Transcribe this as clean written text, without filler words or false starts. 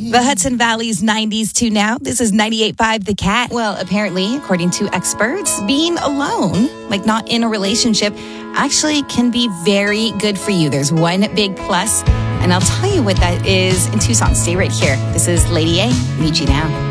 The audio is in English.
The Hudson Valley's 90s to now. This is 98.5 The Cat. Well, apparently, according to experts, being alone, like not in a relationship, actually can be very good for you. There's one big plus, and I'll tell you what that is in two songs. Stay right here. This is Lady A, Need You Now.